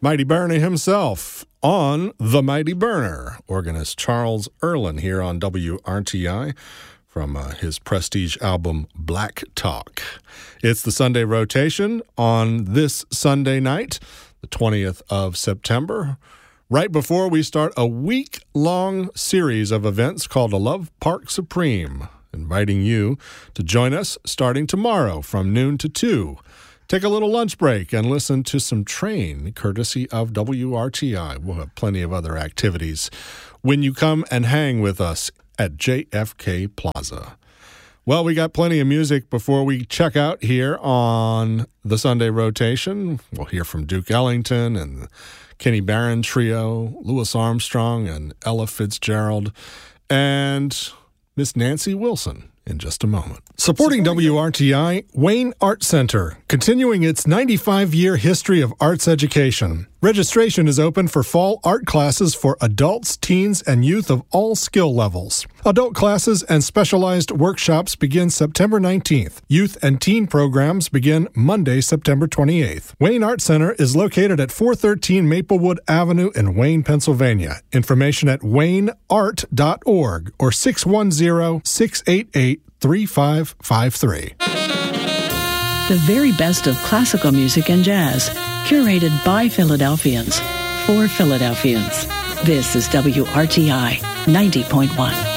Mighty Burner himself on The Mighty Burner. Organist Charles Earlin here on WRTI from his prestige album Black Talk. It's the Sunday rotation on this Sunday night, the 20th of September, right before we start a week-long series of events called A Love Park Supreme, inviting you to join us starting tomorrow from noon to 2. Take a little lunch break and listen to some Train, courtesy of WRTI. We'll have plenty of other activities when you come and hang with us at JFK Plaza. Well, we got plenty of music before we check out here on the Sunday rotation. We'll hear from Duke Ellington and the Kenny Barron Trio, Louis Armstrong and Ella Fitzgerald, and Miss Nancy Wilson in just a moment. Supporting WRTI, Wayne Art Center, continuing its 95-year history of arts education. Registration is open for fall art classes for adults, teens, and youth of all skill levels. Adult classes and specialized workshops begin September 19th. Youth and teen programs begin Monday, September 28th. Wayne Art Center is located at 413 Maplewood Avenue in Wayne, Pennsylvania. Information at wayneart.org or 610-688-3553. The very best of classical music and jazz, curated by Philadelphians, for Philadelphians. This is WRTI 90.1.